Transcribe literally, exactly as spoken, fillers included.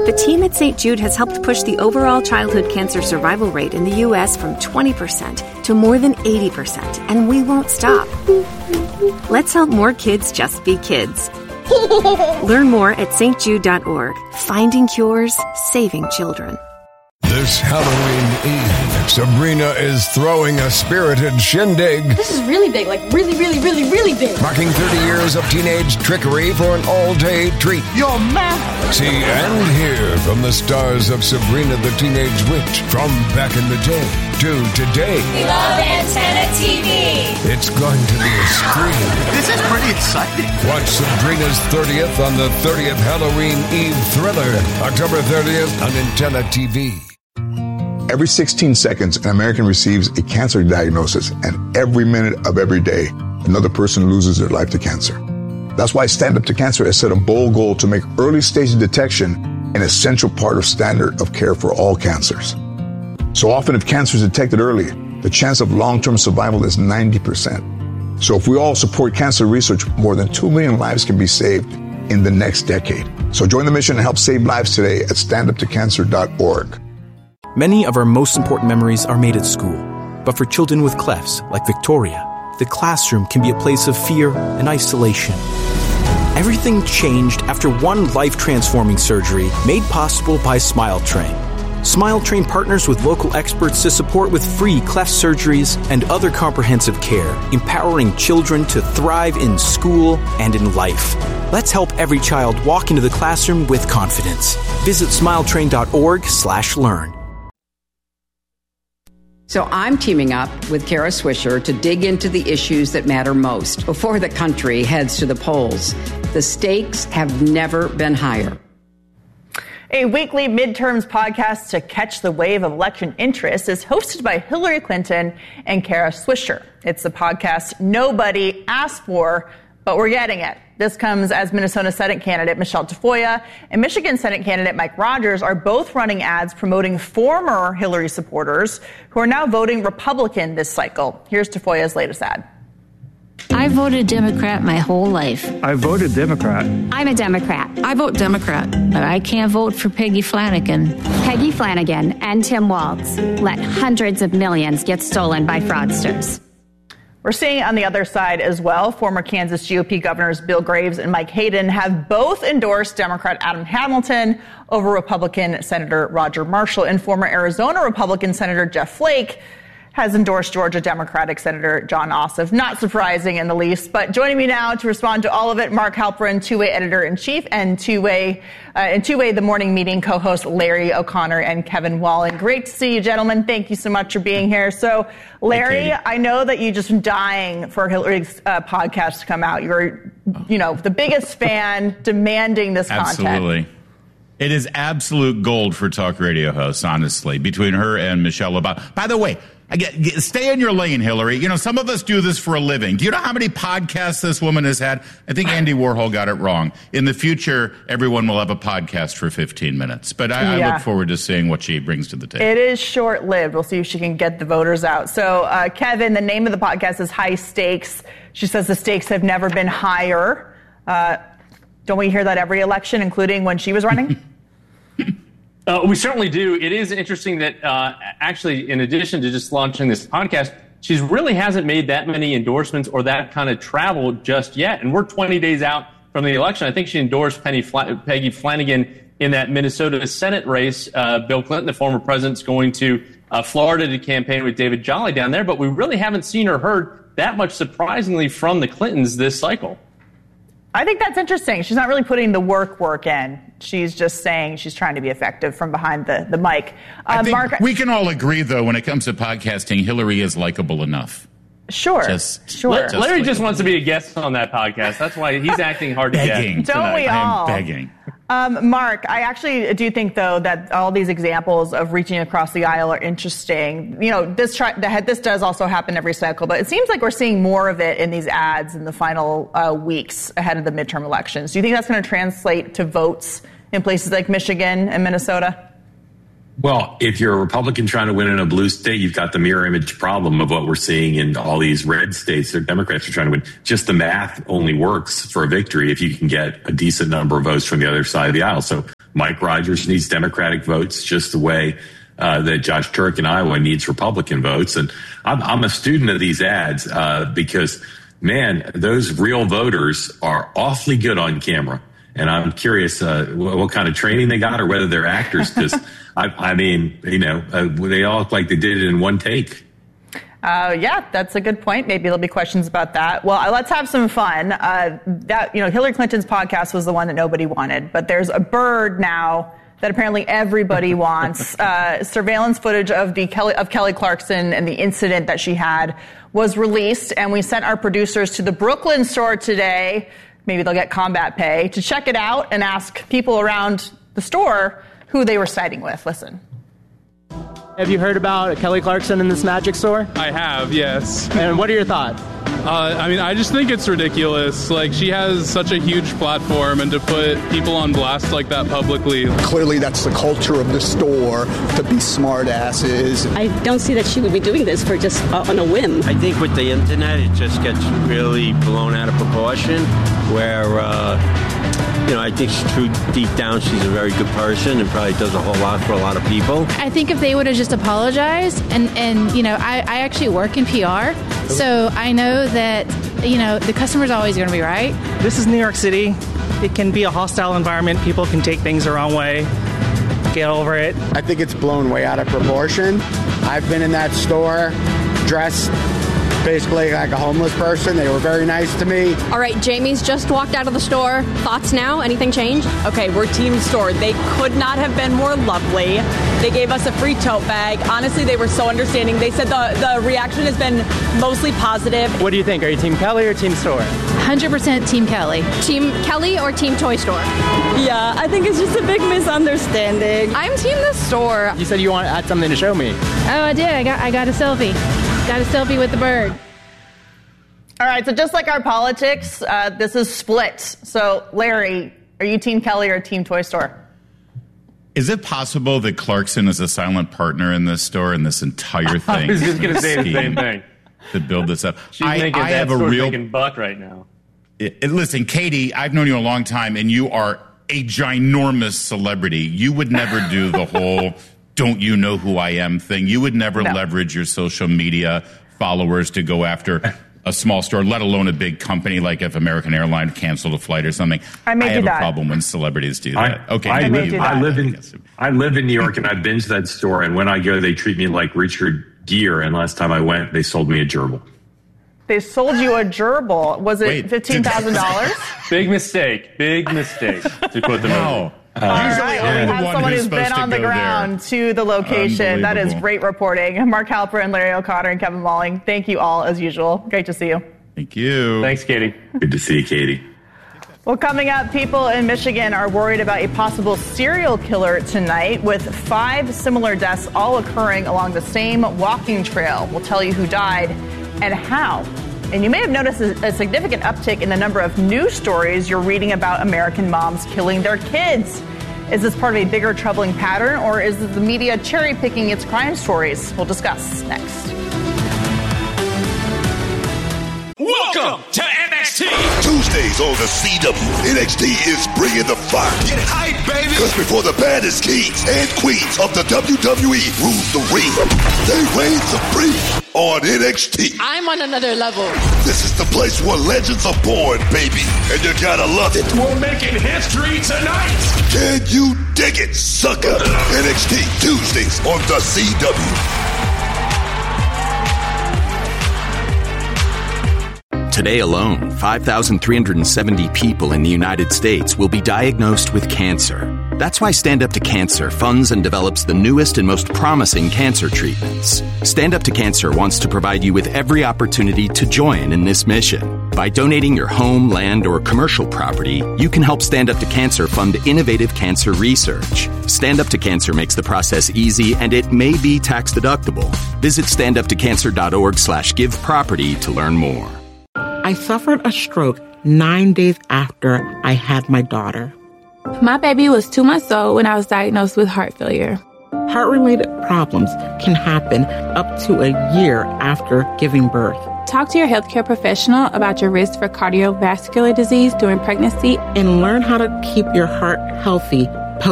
The team at Saint Jude has helped push the overall childhood cancer survival rate in the U S from twenty percent to more than eighty percent, and we won't stop. Let's help more kids just be kids. Learn more at s t jude dot org. Finding cures, saving children. This Halloween Eve, Sabrina is throwing a spirited shindig. This is really big, like really, really, really, really big. Marking thirty years of teenage trickery for an all-day treat. You're mad. See and hear from the stars of Sabrina the Teenage Witch from back in the day to today. We love Antenna T V. It's going to be a scream. This is pretty exciting. Watch Sabrina's thirtieth on the thirtieth Halloween Eve thriller, October thirtieth on Antenna T V. Every sixteen seconds, an American receives a cancer diagnosis, and every minute of every day, another person loses their life to cancer. That's why Stand Up to Cancer has set a bold goal to make early stage detection an essential part of standard of care for all cancers. So often, if cancer is detected early, the chance of long-term survival is ninety percent. So if we all support cancer research, more than two million lives can be saved in the next decade. So join the mission and help save lives today at stand up to cancer dot org. Many of our most important memories are made at school. But for children with clefts, like Victoria, the classroom can be a place of fear and isolation. Everything changed after one life-transforming surgery made possible by SmileTrain. SmileTrain partners with local experts to support with free cleft surgeries and other comprehensive care, empowering children to thrive in school and in life. Let's help every child walk into the classroom with confidence. Visit smiletrain dot org slash learn. So I'm teaming up with Kara Swisher to dig into the issues that matter most before the country heads to the polls. The stakes have never been higher. A weekly midterms podcast to catch the wave of election interest is hosted by Hillary Clinton and Kara Swisher. It's the podcast nobody asked for, but we're getting it. This comes as Minnesota Senate candidate Michelle Tafoya and Michigan Senate candidate Mike Rogers are both running ads promoting former Hillary supporters who are now voting Republican this cycle. Here's Tafoya's latest ad. I voted Democrat my whole life. I voted Democrat. I'm a Democrat. I vote Democrat. But I can't vote for Peggy Flanagan. Peggy Flanagan and Tim Walz let hundreds of millions get stolen by fraudsters. We're seeing on the other side as well. Former Kansas G O P governors Bill Graves and Mike Hayden have both endorsed Democrat Adam Hamilton over Republican Senator Roger Marshall, and former Arizona Republican Senator Jeff Flake has endorsed Georgia Democratic Senator Jon Ossoff. Not surprising in the least, but joining me now to respond to all of it, Mark Halperin, two-way editor-in-chief, and two-way, uh, and two-way The Morning Meeting co-host Larry O'Connor and Kevin Wallen. Great to see you, gentlemen. Thank you so much for being here. So, Larry, I know that you just been dying for Hillary's uh, podcast to come out. You're, you know, the biggest fan, demanding this content. Absolutely. It is absolute gold for talk radio hosts, honestly, between her and Michelle Obama. By the way, I get, get, stay in your lane, Hillary. You know, some of us do this for a living. Do you know how many podcasts this woman has had? I think Andy Warhol got it wrong. In the future, everyone will have a podcast for fifteen minutes. But I, yeah. I look forward to seeing what she brings to the table. It is short-lived. We'll see if she can get the voters out. So, uh, Kevin, the name of the podcast is High Stakes. She says the stakes have never been higher. Uh, don't we hear that every election, including when she was running? Uh, we certainly do. It is interesting that uh, actually, in addition to just launching this podcast, she really hasn't made that many endorsements or that kind of travel just yet. And we're twenty days out from the election. I think she endorsed Penny Fla- Peggy Flanagan in that Minnesota Senate race. Uh, Bill Clinton, the former president, is going to uh, Florida to campaign with David Jolly down there. But we really haven't seen or heard that much, surprisingly, from the Clintons this cycle. I think that's interesting. She's not really putting the work work in. She's just saying she's trying to be effective from behind the, the mic. Uh, I think Mark, we can all agree, though, when it comes to podcasting, Hillary is likable enough. Sure, just, sure. Just Larry likable. Just wants to be a guest on that podcast. That's why he's acting hard to begging get. Don't tonight. we all? I am begging. Um, Mark, I actually do think, though, that all these examples of reaching across the aisle are interesting. You know, this try, this does also happen every cycle, but it seems like we're seeing more of it in these ads in the final uh, weeks ahead of the midterm elections. Do you think that's going to translate to votes in places like Michigan and Minnesota? Well, if you're a Republican trying to win in a blue state, you've got the mirror image problem of what we're seeing in all these red states that Democrats are trying to win. Just the math only works for a victory if you can get a decent number of votes from the other side of the aisle. So Mike Rogers needs Democratic votes just the way uh, that Josh Turk in Iowa needs Republican votes. And I'm, I'm a student of these ads uh, because, man, those real voters are awfully good on camera. And I'm curious uh, what, what kind of training they got or whether they're actors because I, I mean, you know, uh, they all look like they did it in one take. Uh, yeah, that's a good point. Maybe there'll be questions about that. Well, let's have some fun. Uh, that, you know, Hillary Clinton's podcast was the one that nobody wanted, but there's a bird now that apparently everybody wants. Uh, surveillance footage of the Kelly, of Kelly Clarkson and the incident that she had was released, and we sent our producers to the Brooklyn store today. Maybe they'll get combat pay to check it out and ask people around the store who they were siding with. Listen. Have you heard about Kelly Clarkson in this magic store? I have, yes. And what are your thoughts? Uh, I mean, I just think it's ridiculous. Like, she has such a huge platform, and to put people on blast like that publicly. Clearly, that's the culture of the store, to be smart asses. I don't see that she would be doing this for just uh, on a whim. I think with the internet, it just gets really blown out of proportion, where, uh, you know, I think true deep down she's a very good person and probably does a whole lot for a lot of people. I think if they would have just apologized, and, and you know, I, I actually work in P R, so I know that, you know, the customer's always going to be right. This is New York City. It can be a hostile environment. People can take things the wrong way. Get over it. I think it's blown way out of proportion. I've been in that store dressed basically like a homeless person. They were very nice to me. All right, Jamie's just walked out of the store. Thoughts now? Anything changed? Okay, we're Team Store. They could not have been more lovely. They gave us a free tote bag. Honestly, they were so understanding. They said the, the reaction has been mostly positive. What do you think? Are you Team Kelly or Team Store? one hundred percent Team Kelly. Team Kelly or Team Toy Store? Yeah, I think it's just a big misunderstanding. I'm Team the Store. You said you want to add something to show me. Oh, I did. I got I got a selfie. Got a selfie with the bird. All right, so just like our politics, uh, this is split. So, Larry, are you Team Kelly or Team Toy Store? Is it possible that Clarkson is a silent partner in this store and this entire thing? I was just going to say the same thing. To build this up. She's I, making I that have a real making buck right now. It, it, listen, Katie, I've known you a long time, and you are a ginormous celebrity. You would never do the whole "don't you know who I am" thing. You would never no. leverage your social media followers to go after a small store, let alone a big company like if American Airlines canceled a flight or something. I, may I have do a that. problem when celebrities do that. I, okay, I, live, you, I live in I live in New York, and I've been to that store. And when I go, they treat me like Richard Gere. And last time I went, they sold me a gerbil. They sold you a gerbil. Was it fifteen thousand dollars? Big mistake. Big mistake to put them no. over. Uh, All right, well, we have someone who's been on the ground there. to the location. That is great reporting. Mark Halperin, Larry O'Connor, and Kevin Walling, thank you all as usual. Great to see you. Thank you. Thanks, Katie. Good to see you, Katie. Well, coming up, people in Michigan are worried about a possible serial killer tonight, with five similar deaths all occurring along the same walking trail. We'll tell you who died and how. And you may have noticed a significant uptick in the number of news stories you're reading about American moms killing their kids. Is this part of a bigger troubling pattern, or is the media cherry-picking its crime stories? We'll discuss next. Welcome to N X T. Tuesdays on the C W. N X T is bringing the fire. Get hype, baby. Because before the baddest kings and queens of the W W E rule the ring, they reign supreme on N X T. I'm on another level. This is the place where legends are born, baby. And you gotta love it. We're making history tonight. Can you dig it, sucker? N X T, Tuesdays on the C W. Today alone, five thousand three hundred seventy people in the United States will be diagnosed with cancer. That's why Stand Up to Cancer funds and develops the newest and most promising cancer treatments. Stand Up to Cancer wants to provide you with every opportunity to join in this mission. By donating your home, land, or commercial property, you can help Stand Up to Cancer fund innovative cancer research. Stand Up to Cancer makes the process easy, and it may be tax deductible. Visit standuptocancer.org slash give property to learn more. I suffered a stroke nine days after I had my daughter. My baby was two months old when I was diagnosed with heart failure. Heart-related problems can happen up to a year after giving birth. Talk to your healthcare professional about your risk for cardiovascular disease during pregnancy and learn how to keep your heart healthy